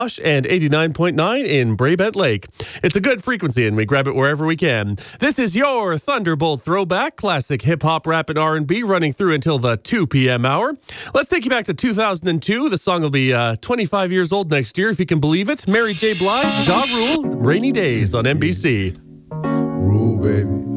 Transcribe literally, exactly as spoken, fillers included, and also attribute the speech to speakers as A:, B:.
A: And eighty-nine point nine in Braybent Lake. It's a good frequency, and we grab it wherever we can. This is your Thunderbolt Throwback, classic hip-hop, rap, and R and B running through until the two p.m. hour. Let's take you back to two thousand two. The song will be uh, twenty-five years old next year, if you can believe it. Mary J. Blige, Ja Rule, Rainy Days on N B C.
B: Rule, baby.